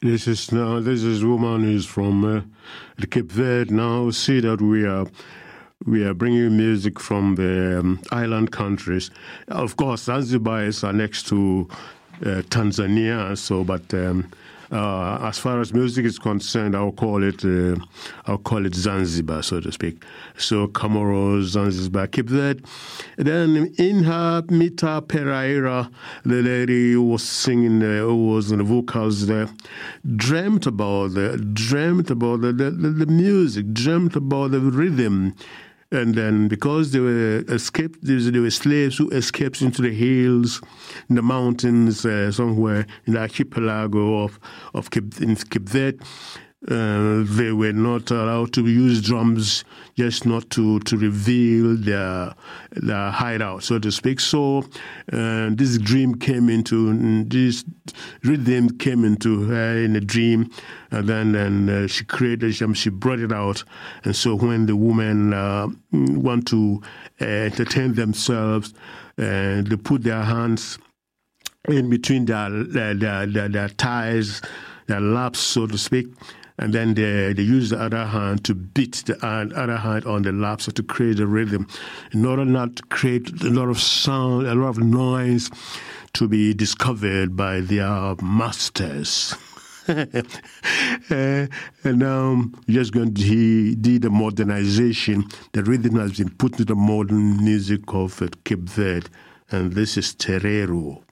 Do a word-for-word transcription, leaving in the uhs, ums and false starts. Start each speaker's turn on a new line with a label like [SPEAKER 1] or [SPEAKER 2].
[SPEAKER 1] This is now. This is woman who's from uh, the Cape Verde. Now see that we are we are bringing music from the um, island countries. Of course, Zanzibar is uh, next to uh, Tanzania. So, but um, uh, as far as music is concerned, I'll call it uh, I'll call it Zanzibar, so to speak. So Comoros, Zanzibar, Cape Verde. Then in her Mita Pereira, the lady who was singing, uh, who was in the vocals there, dreamt about the dreamt about the, the, the music, dreamt about the rhythm. And then because they were escaped, they were slaves who escaped into the hills, in the mountains, uh, somewhere in the archipelago of, of Cape, in Cape Verde. Uh, they were not allowed to use drums, just not to, to reveal their their hideout, so to speak. So uh, this dream came into, this rhythm came into her in a dream, and then and, uh, she created, she brought it out. And so when the women uh, want to uh, entertain themselves, uh, they put their hands in between their, their, their, their, their thighs, their laps, so to speak. And then they, they use the other hand to beat the other hand on the laps to create a rhythm, in order not to create a lot of sound, a lot of noise to be discovered by their masters. uh, and now you're just going to do the modernization. The rhythm has been put to the modern music of uh, Cape Verde, and this is Terero.